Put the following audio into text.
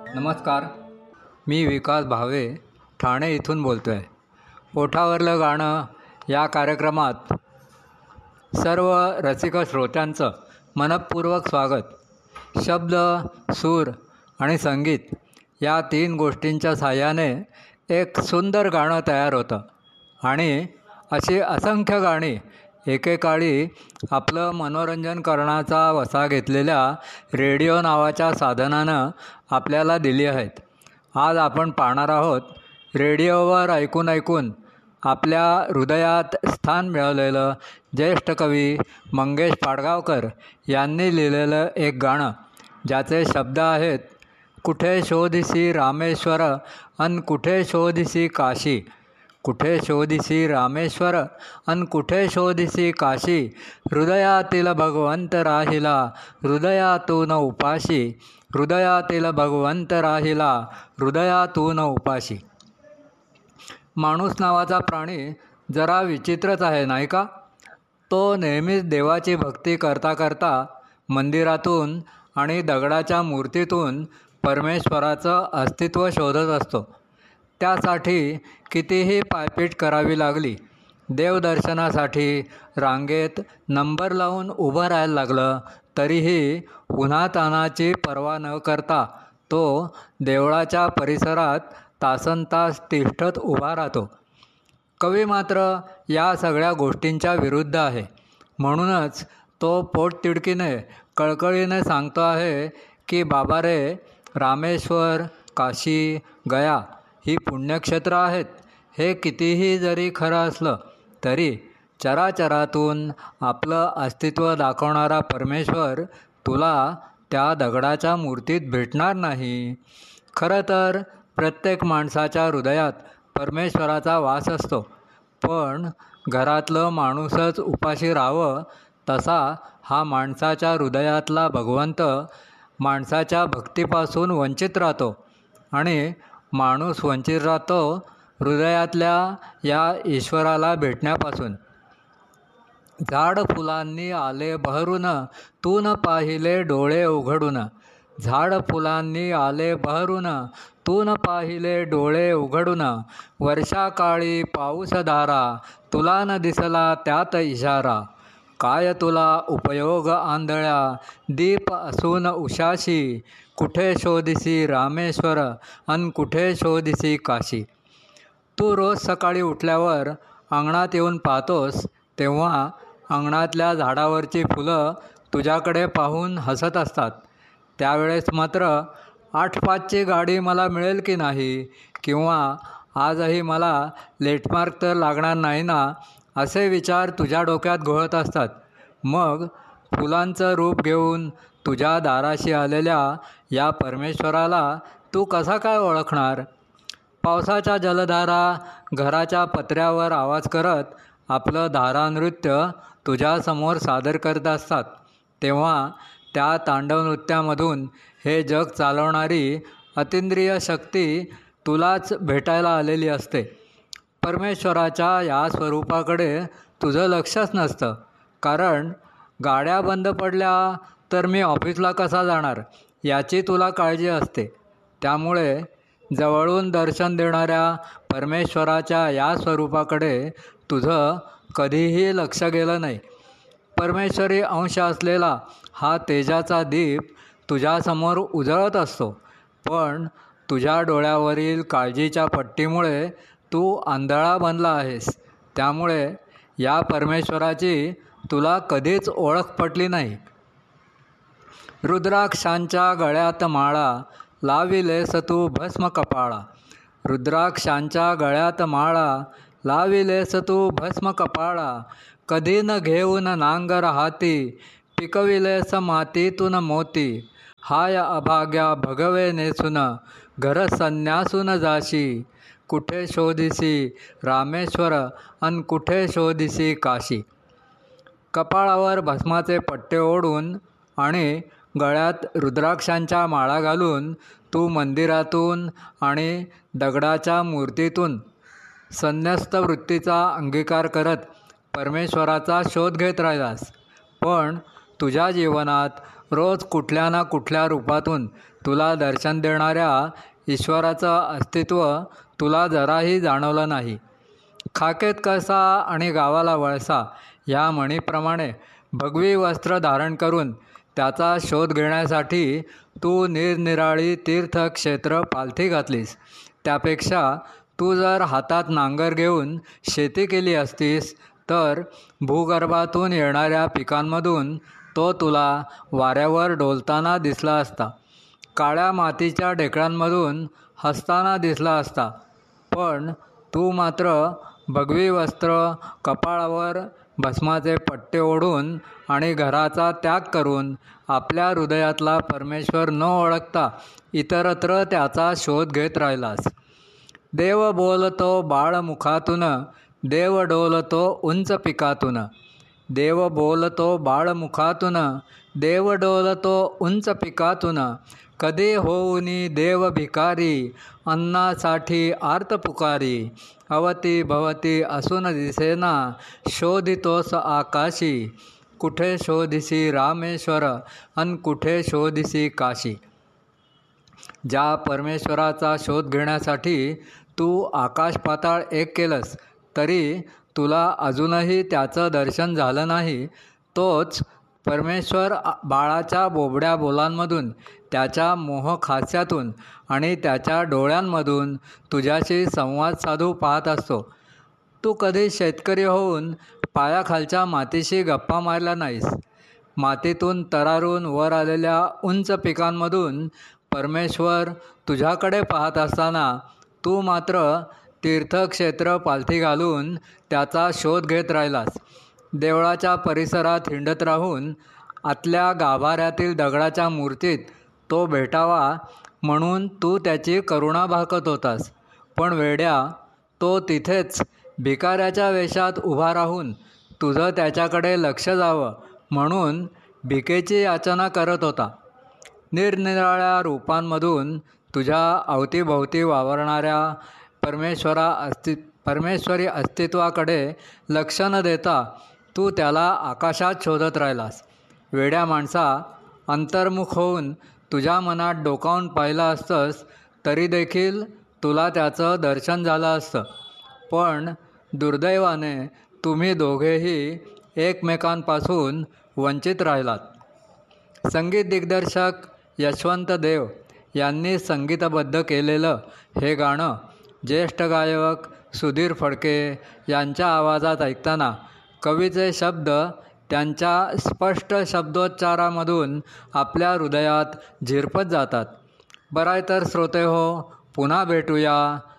नमस्कार. मी विकास भावे ठाणे इथून बोलतो आहे. ओठावरलं गाणं या कार्यक्रमात सर्व रसिक श्रोत्यांचं मनःपूर्वक स्वागत. शब्द, सूर आणि संगीत या 3 गोष्टींच्या साहाय्याने एक सुंदर गाणं तयार होतं आणि अशी असंख्य गाणी एकेकाळी आपलं मनोरंजन करण्याचा वसा घेतलेल्या रेडिओ नावाच्या साधनानं आपल्याला दिली आहेत. आज आपण पाहणार आहोत रेडिओवर ऐकून ऐकून आपल्या हृदयात स्थान मिळवलेलं ज्येष्ठ कवी मंगेश पाडगावकर यांनी लिहिलेलं एक गाणं, ज्याचे शब्द आहेत, कुठे शोधिसी रामेश्वर अन कुठे शोधिसी काशी, कुठे शोधिसी रामेश्वर अन कुठे शोधिसी काशी, हृदयातील भगवंत राहिला हृदयातून उपाशी, हृदयातील भगवंत राहिला हृदयातून उपाशी. माणूस नावाचा प्राणी जरा विचित्रच आहे, नाही का? तो नेहमीच देवाची भक्ती करता करता मंदिरातून आणि दगडाच्या मूर्तीतून परमेश्वराचं अस्तित्व शोधत असतो. त्यासाठी कितीही पायपीट करावी लागली, देवदर्शनासाठी रांगेत नंबर लावून उभं राहायला लागलं, तरीही उन्हातान्हाची पर्वा न करता तो देवळाच्या परिसरात तासनतास तिष्ठत उभा राहतो. कवी मात्र या सगळ्या गोष्टींच्या विरुद्ध आहे. म्हणूनच तो पोटतिडकीने कळकळीने सांगतो आहे की बाबा रे, रामेश्वर, काशी, गया ही पुण्यक्षेत्र आहेत. हे कितीही जरी खरं असलं तरी चराचरातून आपलं अस्तित्व दाखवणारा परमेश्वर तुला त्या दगडाच्या मूर्तीत भेटणार नाही. खरं तर प्रत्येक माणसाच्या हृदयात परमेश्वराचा वास असतो, पण घरातलं माणूसच उपाशी राहावं तसा हा माणसाच्या हृदयातला भगवंत माणसाच्या भक्तीपासून वंचित राहतो आणि माणूस वंचित राहतो हृदयातल्या या ईश्वराला भेटण्यापासून. झाड फुलांनी आले बहरून तून पाहिले डोळे उघडून, झाड फुलांनी आले बहरून तून पाहिले डोळे उघडून, वर्षाकाळी पाऊस धारा तुला न दिसला त्यात इशारा, काय तुला उपयोग आंधळ्या दीप असून उशाशी, कुठे शोधिसी रामेश्वर अन कुठे शोधिसी काशी. तू रोज सकाळी उठल्यावर अंगणात येऊन पाहतोस तेव्हा अंगणातल्या झाडावरची फुलं तुझ्याकडे पाहून हसत असतात. त्यावेळेस मात्र 8:05ची गाडी मला मिळेल की नाही, किंवा आजही मला लेटमार्क तर लागणार नाही ना, असे विचार तुझ्या डोक्यात घोळत असतात. मग फुलांचं रूप घेऊन तुझ्या दाराशी आलेल्या या परमेश्वराला तू कसा काय ओळखणार? पावसाच्या जलधारा घराच्या पत्र्यावर आवाज करत आपलं धारानृत्य तुझ्यासमोर सादर करत असतात. तेव्हा त्या तांडव नृत्यामधून हे जग चालवणारी अतींद्रिय शक्ती तुलाच भेटायला आलेली असते. परमेश्वराच्या या स्वरूपाकडे तुझं लक्षच नसतं, कारण गाड्या बंद पडल्या तर मी ऑफिसला कसा जाणार याची तुला काळजी असते. त्यामुळे जवळून दर्शन देणाऱ्या परमेश्वराच्या या स्वरूपाकडे तुझं कधीही लक्ष गेलं नाही. परमेश्वरी अंश असलेला हा तेजाचा दीप तुझ्यासमोर उजळत असतो, पण तुझ्या डोळ्यावरील काळजीच्या पट्टीमुळे तू आंधळा बनला आहेस. त्यामुळे या परमेश्वराची तुला कधीच ओळख पटली नाही. रुद्राक्षांच्या गळ्यात माळा लाविलेस तू भस्म कपाळा, रुद्राक्षांच्या गळ्यात माळा लाविलेस तू भस्म कपाळा, कधी न घेऊन नांगर हाती पिकविलेस मातीतून मोती, हाय अभाग्या भगवे नेसून घर संन्यासून जाशी, कुठे शोधिसी रामेश्वर अन कुठे शोधिसी काशी. कपाळावर भस्माचे पट्टे ओढून आणि गळ्यात रुद्राक्षांच्या माळा घालून तू मंदिरातून आणि दगडाच्या मूर्तीतून संन्यस्त वृत्तीचा अंगीकार करत परमेश्वराचा शोध घेत राहिलास. पण तुझ्या जीवनात रोज कुठल्या ना कुठल्या रूपातून तुला दर्शन देणाऱ्या ईश्वराचं अस्तित्व तुला जराही जाणवलं नाही. खाकेत कसा आणि गावाला वळसा ह्या म्हणीप्रमाणे भगवी वस्त्र धारण करून त्याचा शोध घेण्यासाठी तू निरनिराळी तीर्थक्षेत्र पालथी घातलीस. त्यापेक्षा तू जर हातात नांगर घेऊन शेती केली असतीस तर भूगर्भातून येणाऱ्या पिकांमधून तो तुला वाऱ्यावर डोलताना दिसला असता, काळ्या मातीच्या ढेकळांमधून हसताना दिसला असता. पण तू मात्र भगवी वस्त्र, कपाळावर भस्माचे पट्टे ओढून आणि घराचा त्याग करून आपल्या हृदयातला परमेश्वर न ओळखता इतरत्र त्याचा शोध घेत राहिलास. देव बोलतो बाळमुखातून, देव डोलतो उंच पिकातून. देव बोलतो बाळमुखातून, देव डोलतो उंच पिकातून. कधी होऊनी देव भिकारी, अन्नासाठी आर्त पुकारी. अवती भवती असून दिसेना, शोधितोस आकाशी. कुठे शोधिसी रामेश्वर, अन कुठे शोधिसी काशी. ज्या परमेश्वराचा शोध घेण्यासाठी तू आकाश पाताळ एक केलंस तरी तुला अजूनही त्याचं दर्शन झालं नाही, तोच परमेश्वर बाळाच्या बोबड्या बोलांमधून, त्याच्या मोहखास्यातून आणि त्याच्या डोळ्यांमधून तुझ्याशी संवाद साधू पाहत असतो. तू कधी शेतकरी होऊन पायाखालच्या मातीशी गप्पा मारल्या नाहीस. मातीतून तरारून वर आलेल्या उंच पिकांमधून परमेश्वर तुझ्याकडे पाहत असताना तू मात्र तीर्थक्षेत्र पालथी घालून त्याचा शोध घेत राहिलास. देवळाच्या परिसरात हिंडत राहून आतल्या गाभाऱ्यातील दगडाच्या मूर्तीत तो भेटावा म्हणून तू त्याची करुणा भाकत होतास. पण वेड्या, तो तिथेच भिकाऱ्याच्या वेशात उभा राहून तुझं त्याच्याकडे लक्ष जावं म्हणून भिकेची याचना करत होता. निरनिराळ्या रूपांमधून तुझ्या अवतीभोवती वावरणाऱ्या परमेश्वरी अस्तित्वाकडे लक्ष न देता तू त्याला आकाशात शोधत राहिलास. वेड्या माणसा, अंतर्मुख होऊन तुझ्या मनात डोकावून पाहिलं असतंस तरी देखील तुला त्याचं दर्शन झालं असतं. पण दुर्दैवाने तुम्ही दोघेही एकमेकांपासून वंचित राहिलात. संगीत दिग्दर्शक यशवंत देव यांनी संगीतबद्ध केलेलं हे गाणं ज्येष्ठ गायक सुधीर फडके यांच्या आवाजात ऐकताना कवीचे शब्द त्यांच्या स्पष्ट शब्दोच्चारामधून आपल्या हृदयात झिरपत जातात. बरं आहे तर श्रोते हो, पुन्हा भेटूया